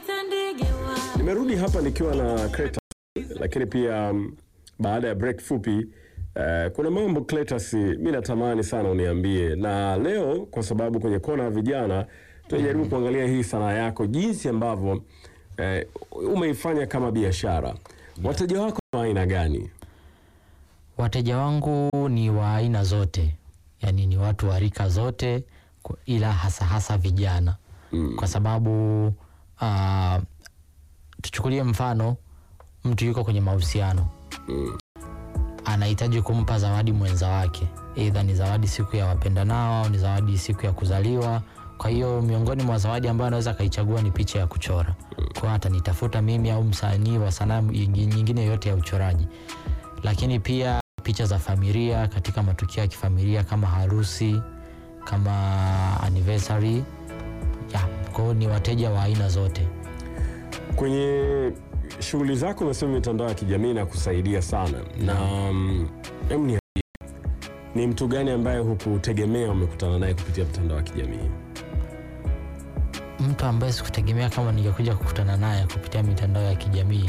Nimerudi hapa nikiwa na Cletus, lakini pia baada ya break fupi kuna mambo Cletus mimi natamani sana uniambie, na leo kwa sababu kwenye kona ya vijana tunajaribu kuangalia hii sanaa yako jinsi ambavyo umeifanya kama biashara. Wateja wako wa aina gani? Wateja wangu ni wa aina zote, yani ni watu wa rika zote, ila hasa vijana. Kwa sababu tuchukulie mfano, mtu yuko kwenye mahusiano, anahitaji kumpa zawadi mwenza wake, aidha ni zawadi siku ya wapendanao au ni zawadi siku ya kuzaliwa. Kwa hiyo miongoni mwa zawadi ambayo anaweza kaichagua ni picha ya kuchora. Kwa hata nitafuta mimi au msanii wa sanaa nyingine yote ya uchoraji. Lakini pia picha za familia katika matukio ya kifamilia kama harusi, kama anniversary. Kwa hiyo ni wateja wa aina zote. Kwenye shughuli zako umesema mitandao ya kijamii na kusaidia sana. Na ni mtu gani ambaye hukutegemea umekutana naye kupitia mitandao ya kijamii? Mtu ambaye sikutegemea kama ningekuja kukutana naye kupitia mitandao ya kijamii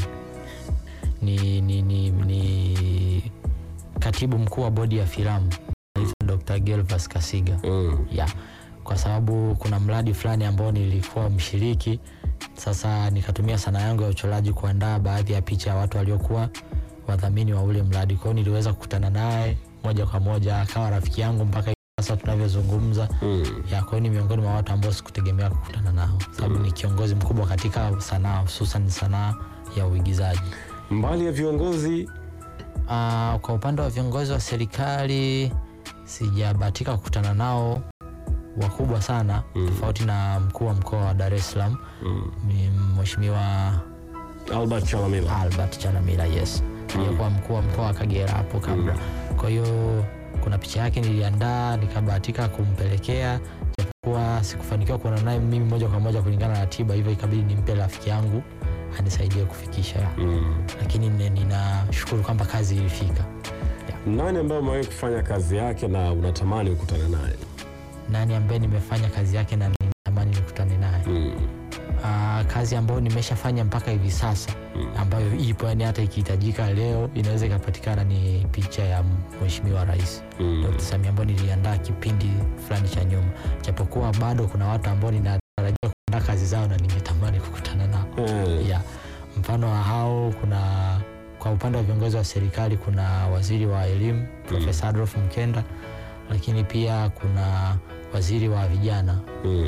ni katibu mkuu wa bodi ya filamu Dr. Gervas Kasiga. Kwa sababu kuna mradi fulani ambao nilikuwa mshiriki. Sasa nikatumia sanaa yangu ya uchoraji kuandaa baadhi ya picha ya watu waliokuwa wadhamini wa ule mradi. Kwa hiyo niliweza kukutana naye moja kwa moja, akawa rafiki yangu mpaka sasa tunavyozungumza. Kwa hiyo ni miongoni mwa watu ambao sikutegemea kukutana nao, sababu ni kiongozi mkubwa katika sanaa, hususan sanaa ya uigizaji. Mbali ya viongozi, kwa upande wa viongozi wa serikali sijabahatika kukutana nao wakubwa sana, tofauti na mkuu wa mkoa wa Dar es Salaam, Mheshimiwa Albert Chalamila, yes. Aliyekuwa mkuu wa mkoa wa Kagera hapo kabla. Kwa hiyo kuna picha yake niliandaa, nikabahatika kumpelekea, japokuwa sikufanikiwa kuona naye mimi moja kwa moja kulingana na ratiba, hivyo ikabidi nimpe rafiki yangu anisaidie kufikisha. Lakini ninashukuru kwamba kazi ilifika. Nani ambaye umewahi kufanya kazi yake na unatamani ukutane naye? Nani ambaye nimefanya kazi yake na ninatamani nikutane naye? Kazi ambayo nimeshafanya mpaka hivi sasa, ambayo ipo yani hata ikihitajika leo inaweza ikapatikana, ni picha ya Mheshimiwa Rais Dr. Samia ambayo niliandaa kipindi fulani cha nyuma, japokuwa bado kuna watu ambao ninatarajia kuandaa kazi zao na ningetamani kukutana nao. Mfano wa hao, kwa upande wa viongozi wa serikali kuna waziri wa elimu Profesa Adolf Mkenda, lakini pia kuna waziri wa vijana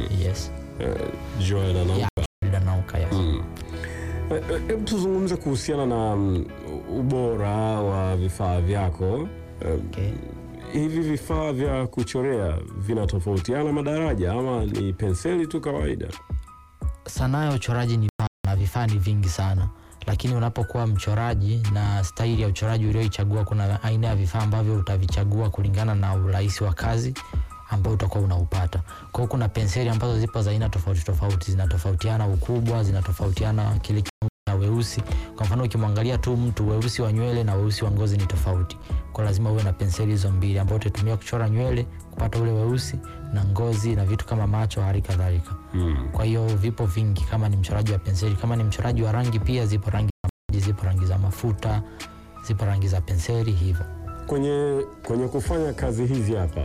Joel Nanauka. Hebu tuzungumze kuhusiana na ubora wa vifaa vyako. Hivi vifaa vya kuchorea vinatofautiana madaraja ama ni penseli tu kawaida? Sanaa ya uchoraji ni na vifaa ni vingi sana, lakini unapokuwa mchoraji na staili ya uchoraji ulioichagua, kuna aina ya vifaa ambavyo utavichagua kulingana na urahisi wa kazi ambao utakuwa unaupata. Kwa hiyo kuna penseli ambazo zipo za aina tofauti, zinatofautiana ukubwa, zinatofautiana kile na weusi. Kwa mfano ukimwangalia tu mtu, weusi wa nywele na weusi wa ngozi ni tofauti. Kwa lazima uwe na penseli hizo mbili ambazo utatumia kuchora nywele kupata ule weusi na ngozi na vitu kama macho hali kadhalika. Kwa hiyo vipo vingi kama ni mchoraji wa penseli. Kama ni mchoraji wa rangi pia zipo rangi za mafuta, zipo rangi za penseli hivyo. Kwenye kufanya kazi hizi hapa,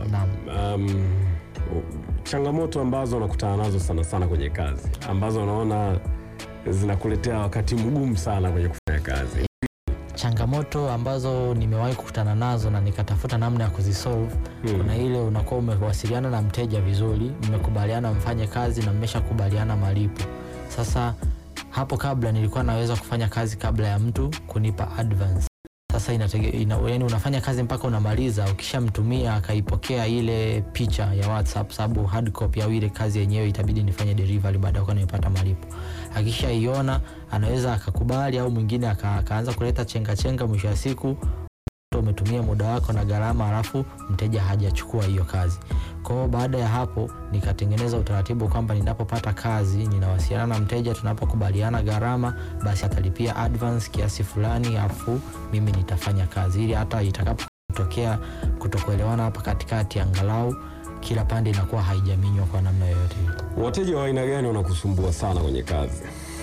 changamoto ambazo unakutana nazo sana kwenye kazi, ambazo unaona zinakuletea wakati mgumu sana kwenye kufanya kazi? Changamoto ambazo nimewahi kukutana nazo na nikatafuta namna ya kuzisolve, kuna ile unakuwa umewasiliana na mteja vizuri, mmekubaliana mfanye kazi na mmeshakubaliana malipo. Sasa hapo kabla nilikuwa naweza kufanya kazi kabla ya mtu kunipa advance. Sasa yani unafanya kazi mpaka unamaliza, ukishamtumia akaipokea ile picha ya WhatsApp, sababu hard copy au ile kazi yenyewe itabidi nifanye delivery baada ya kunipata malipo. Akishaiona anaweza akakubali, au mwingine akaanza kuleta chenga, mwisho wa siku umetumia muda wako na gharama, alafu mteja hajachukua hiyo kazi. Kwa hiyo baada ya hapo nikatengeneza utaratibu kwamba ninapopata kazi ninawasiliana na mteja, tunapokubaliana gharama, basi atalipia advance kiasi fulani, afu mimi nitafanya kazi, ili hata itakapotokea kutokuelewana hapa katikati, angalau kila pande inakuwa haijaminywa kwa namna yoyote. Wateja wa aina gani wanakusumbua sana kwenye kazi?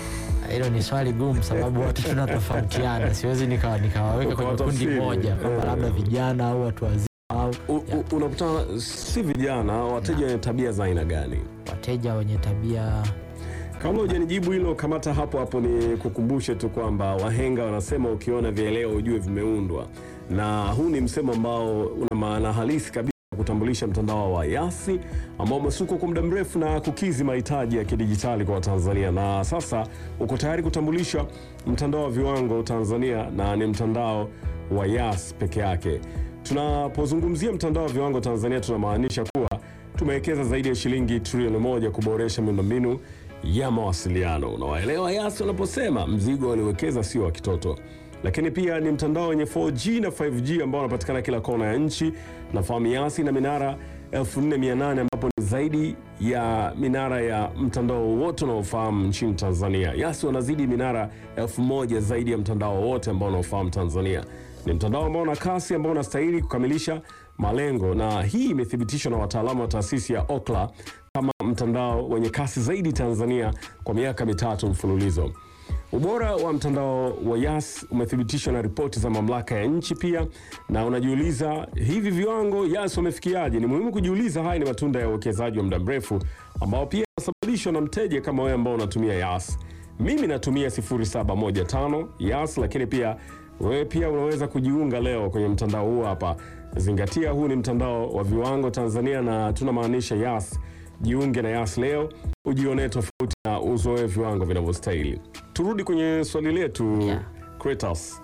Hilo ni swali gumu sababu watu tunatofautiana. Siwezi nikawaweka kwenye kundi moja kwamba labda vijana au watu wazima au unakutana si vijana, wateja wenye tabia za aina gani? Wateja wenye tabia. Kabla hujanijibu hilo, kamata hapo ni kukumbushe tu kwamba wahenga wanasema ukiona vieleo ujue vimeundwa, na huu ni msemo ambao una maana halisi kabisa kutambulisha mtandao wa Yasi ambao umesukwa kwa muda mrefu na kukizi mahitaji ya kidijitali kwa Tanzania, na sasa uko tayari kutambulisha mtandao wa viwango Tanzania, na ni mtandao wa Yasi peke yake. Tunapozungumzia mtandao wa viwango Tanzania, tunamaanisha kuwa tumewekeza zaidi ya shilingi trilioni 1 kuboresha miundombinu ya mawasiliano. Unawaelewa Yasi wanaposema mzigo waliwekeza sio wa kitoto. Lakini pia ni mtandao wenye 4G na 5G ambao unapatikana kila kona ya nchi. Na fahamu Yasi na minara 4800 ambapo ni zaidi ya minara ya mtandao wote unaofahamu nchini Tanzania. Yasi wanazidi minara 1000 zaidi ya mtandao wote ambao unaofahamu Tanzania. Ni mtandao ambao una kasi ambao unastahili kukamilisha malengo, na hii imethibitishwa na wataalamu wa taasisi ya Ookla kama mtandao wenye kasi zaidi Tanzania kwa miaka 3 mfululizo. Ubora wa mtandao wa Yas umethibitishwa na ripoti za mamlaka ya nchi pia, na unajiuliza hivi viwango Yas wamefikiaje? Ni muhimu kujiuliza, haya ni matunda ya uwekezaji wa muda mrefu ambao pia unasababishwa na mteja kama wewe ambao unatumia Yas. Mimi natumia 0715 Yas, lakini pia wewe pia unaweza kujiunga leo kwenye mtandao huu hapa. Zingatia, huu ni mtandao wa viwango Tanzania na tunamaanisha Yas. Jiunge na Yas leo, ujionee tofauti na uzoe viwango vinavyostahili. Turudi kwenye swali letu, Kretas.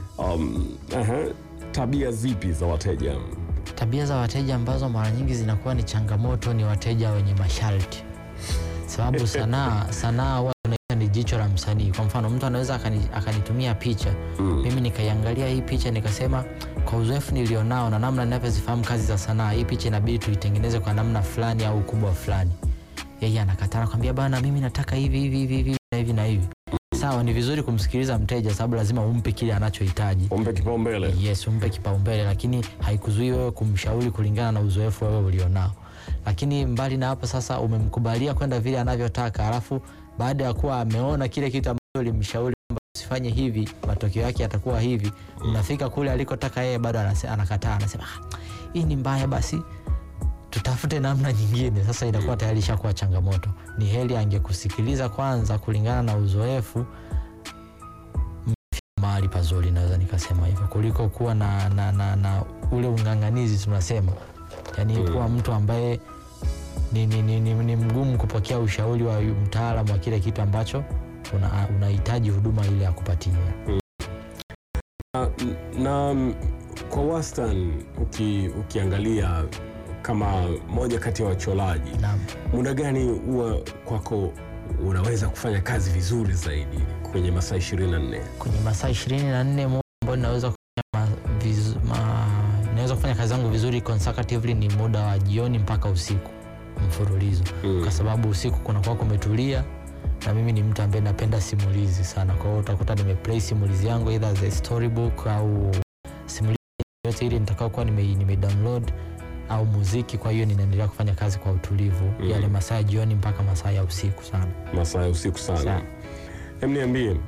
Tabia zipi za wateja? Tabia za wateja ambazo mara nyingi zinakuwa ni changamoto ni wateja wenye masharti. Sababu sanaa huwa ni jicho la msanii. Kwa mfano mtu anaweza akanitumia picha, mimi nikaiangalia hii picha nikasema kwa uzoefu nilionao na namna ninavyozifahamu kazi za sanaa, hii picha inabidi tuitengeneze kwa namna fulani au ukubwa fulani. Yeye anakataa, anakuambia bana, mimi nataka hivi na hivi. Sawa, ni vizuri kumsikiliza mteja sababu lazima umpe kile anachohitaji. Umpe kipaumbele. Yes, umpe kipaumbele, lakini haikuzuii wewe kumshauri kulingana na uzoefu wewe ulionao. Lakini mbali na hapo sasa umemkubalia kwenda vile anavyotaka, alafu baada ya kuwa ameona kile kitu ambacho ulimshauri kwamba usifanye hivi, matokeo yake yatakuwa hivi, unafika kule alikotaka yeye bado anakataa, anasema hii ni mbaya, basi tutafute namna nyingine. Sasa inakuwa tayari ishakuwa changamoto. Ni heri angekusikiliza kwanza kulingana na uzoefu, mahali pazuri naweza nikasema hivyo, kuliko kuwa na ule ung'ang'anizi tunasema. Yaani kuwa mtu ambaye ni mgumu kupokea ushauri wa mtaalamu wa kile kitu ambacho unahitaji huduma ile ya kupatia. Na kwa wastani ukiangalia kama moja kati ya wachoraji, muda gani huwa kwako unaweza kufanya kazi vizuri zaidi kwenye masaa 24? Kwenye masaa 24 muda ambao naweza kufanya kazi zangu vizuri consecutively ni muda wa jioni mpaka usiku mfululizo. Kwa sababu usiku kunakuwa kumetulia na mimi ni mtu ambaye napenda simulizi sana. Kwa hiyo utakuta nimeplay simulizi yangu either the storybook au simulizi yote ile nitakao kuwa nime-download au muziki. Kwa hiyo ninaendelea kufanya kazi kwa utulivu yale masaa ya jioni mpaka masaa ya usiku sana. Masaa ya usiku sana. Niambie,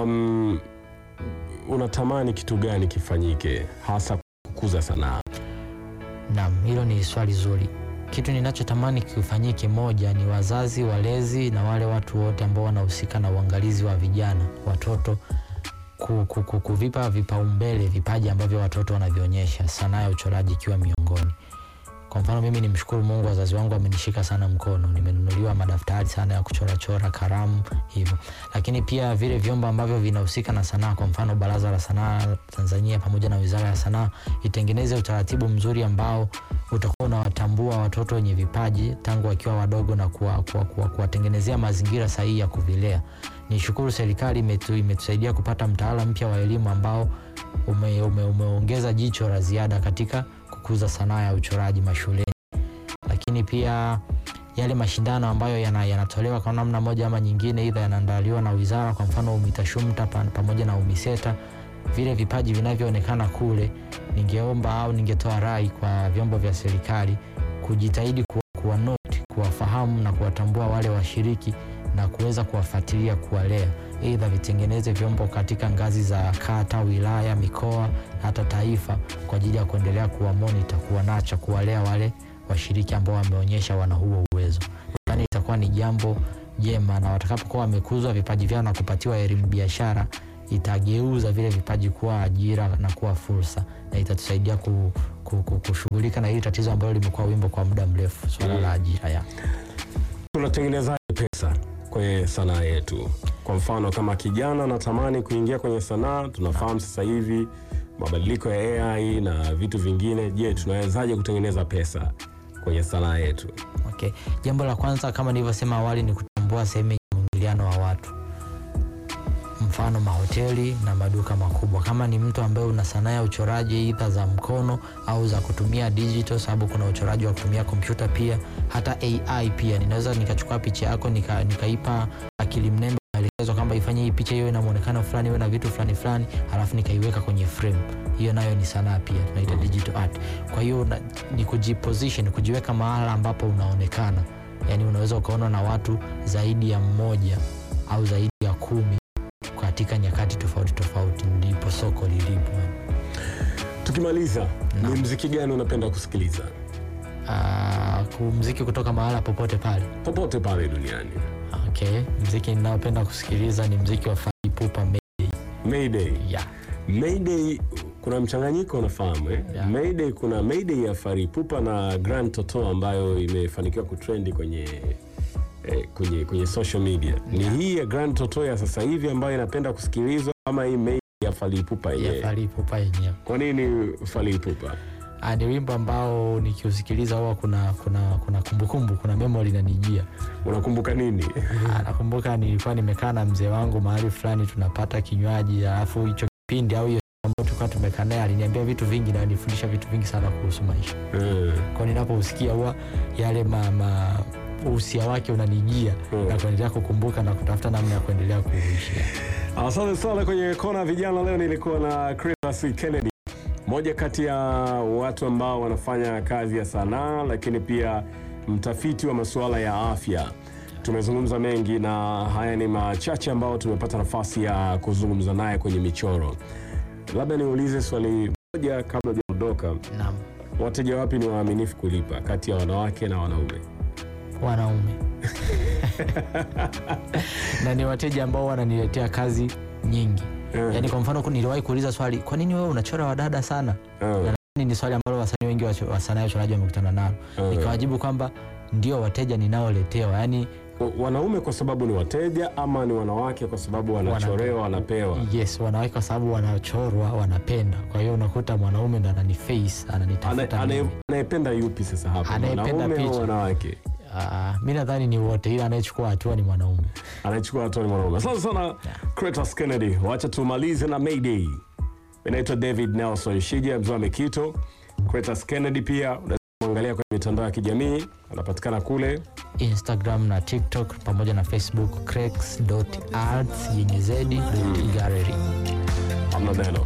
unatamani kitu gani kifanyike hasa kukuza sanaa? Naam, hilo ni swali zuri. Kitu ninachotamani kifanyike, moja ni wazazi, walezi na wale watu wote ambao wanahusika na uangalizi wa vijana, watoto, kuvipa vipaumbele vipaji ambavyo watoto wanavionyesha, sanaa ya uchoraji ikiwa miongoni. Kwa mfano mimi nimshukuru Mungu, wazazi wangu wamenishika sana mkono, nimenunuliwa madaftari sana ya kuchora, kalamu hivyo. Lakini pia vile vyombo ambavyo vinahusika na sanaa, kwa mfano Baraza la Sanaa Tanzania pamoja na Wizara ya Sanaa itengeneze utaratibu mzuri ambao utakuwa unawatambua watoto wenye vipaji tangu wakiwa wadogo na kuwatengenezea mazingira sahihi ya kuvilea. Nishukuru serikali imetusaidia kupata mtaala mpya wa elimu ambao umeongeza jicho la ziada katika kukuza sanaa ya uchoraji mashuleni. Lakini pia yale mashindano ambayo yanatolewa kwa namna moja ama nyingine, aidha yanaandaliwa na wizara, kwa mfano UMITASHUMTA pamoja na UMISETA, vile vipaji vinavyoonekana kule, ningeomba au ningetoa rai kwa vyombo vya serikali kujitahidi kuwa note, kuwafahamu na kuwatambua wale washiriki na kuweza kuwafuatilia, kuwalea aidha vitengeneze vyombo katika ngazi za kata, wilaya, mikoa, hata taifa, kwa ajili ya kuendelea kuwa monitor, kuwa nacha, kuwalea wale washiriki ambao wameonyesha wana huo uwezo. Yani itakuwa ni jambo jema, na watakapokuwa wamekuzwa vipaji vyao na kupatiwa elimu biashara, itageuza vile vipaji kuwa ajira na kuwa fursa, na itatusaidia kushughulika na hili tatizo ambalo limekuwa wimbo kwa muda mrefu, swala la ajira ya. Tunatengenezaje pesa kwenye sanaa yetu? Kwa mfano kama kijana natamani kuingia kwenye sanaa, tunafahamu sasa hivi mabadiliko ya AI na vitu vingine. Je, tunawezaje kutengeneza pesa kwenye sanaa yetu? Okay. Jambo la kwanza kama nilivyosema awali ni kutambua sehemu ya mwingiliano wa watu. Mfano mahoteli na maduka makubwa. Kama ni mtu ambaye una sanaa ya uchoraji aidha za mkono au za kutumia digital, sababu kuna uchoraji wa kutumia kompyuta pia, hata AI pia. Ninaweza nikachukua picha yako nikaipa akili mnembe maelekezo kwamba ifanye hii picha iwe na muonekano fulani, iwe na vitu fulani fulani, halafu nikaiweka kwenye frame. Hiyo nayo ni sanaa pia, tunaita digital art. Kwa hiyo ni kujiposition, kujiweka mahala ambapo unaonekana. Yaani unaweza ukaona na watu zaidi ya mmoja au zaidi ya 10 katika nyakati tofauti tofauti, ndipo soko lilipo. Tukimaliza, ni muziki gani unapenda kusikiliza? Muziki kutoka mahala popote pale. Popote pale duniani. Okay, muziki ninaopenda kusikiliza ni muziki wa Fally Ipupa, Mayday. Mayday. Yeah. Mayday kuna mchanganyiko unafahamu Yeah. Mayday, kuna Mayday ya Fally Ipupa na Grand Toto ambayo imefanikiwa kutrendi kwenye social media. Ni hii ya Grand Toto ya sasa hivi ambayo inapenda kusikilizwa, ama hii Mayday ya Fally Ipupa yenyewe? Ya Fally Ipupa yenyewe. Kwa nini Fally Ipupa? Ni wimbo ambao nikiusikiliza huwa kuna kumbukumbu, kuna memory inanijia. Unakumbuka nini? Nakumbuka nilikuwa nimekaa na mzee wangu mahali fulani tunapata kinywaji, alafu hicho kipindi au hiyo ambayo tulikuwa tumekaa naye aliniambia vitu vingi na alinifundisha vitu vingi sana kuhusu maisha. Kwa ninapousikia huwa yale uhusia wake unanijia na kuendelea kukumbuka na kutafuta namna ya kuendelea kuishi. Asante sana. Kwenye kona vijana leo nilikuwa na Cletus Kennedy, moja kati ya watu ambao wanafanya kazi ya sanaa, lakini pia mtafiti wa masuala ya afya. Tumezungumza mengi na haya ni machache ambao tumepata nafasi ya kuzungumza naye kwenye michoro. Labda niulize swali moja kabla hujaondoka. Naam. Wateja wapi ni waaminifu kulipa kati ya wanawake na wanaume? Wanaume. Na ni wateja ambao wananiletea kazi nyingi. Yaani kwa mfano niliwahi kuuliza swali, kwa nini wewe unachora wadada sana? Na ni swali ambalo wasanii wengi wa sanaa ya uchoraji wamekutana nalo. Nikawajibu kwamba ndio wateja ninaoletewa. Yaani wanaume kwa sababu ni wateja, ama ni wanawake kwa sababu wanachorewa wanapewa? Yes, wanawake kwa sababu wanachorwa wanapenda. Kwa hiyo unakuta mwanaume ndo ananiface, ananitafuta. Anayependa yupi sasa hapa? Wanaume au wanawake? Mimi nadhani ni wote, ila anayechukua hatua ni mwanaume. Anachukua hatua ni mwanaume. Asante sana Cletus Kennedy. Wacha tumalize na Mayday. Inaitwa David Nelson Shija, mzee wa Mikito. Cletus Kennedy pia unaweza kuangalia kwenye mitandao ya kijamii, anapatikana kule Instagram na TikTok pamoja na Facebook, crex.arts_gallery. Amna neno.